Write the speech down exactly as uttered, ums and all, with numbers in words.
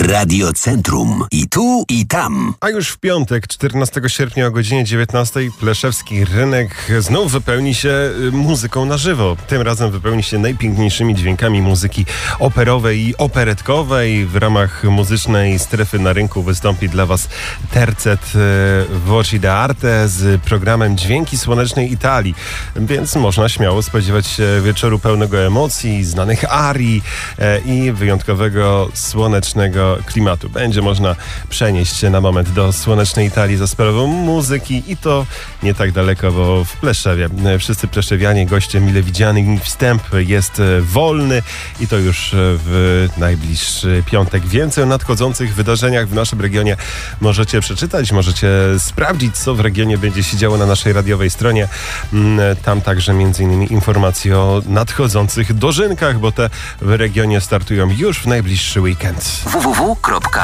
Radio Centrum. I tu, i tam. A już w piątek, czternastego sierpnia o godzinie dziewiętnastej Pleszewski Rynek znów wypełni się muzyką na żywo. Tym razem wypełni się najpiękniejszymi dźwiękami muzyki operowej i operetkowej. W ramach muzycznej strefy na rynku wystąpi dla Was tercet Voci d'Arte z programem Dźwięki Słonecznej Italii. Więc można śmiało spodziewać się wieczoru pełnego emocji, znanych arii i wyjątkowego słonecznego klimatu. Będzie można przenieść się na moment do słonecznej Italii za sprawą muzyki i to nie tak daleko, bo w Pleszewie. Wszyscy pleszewianie, goście mile widziani, wstęp jest wolny i to już w najbliższy piątek. Więcej o nadchodzących wydarzeniach w naszym regionie możecie przeczytać, możecie sprawdzić, co w regionie będzie się działo na naszej radiowej stronie. Tam także między innymi informacje o nadchodzących dożynkach, bo te w regionie startują już w najbliższy weekend. w w w kropka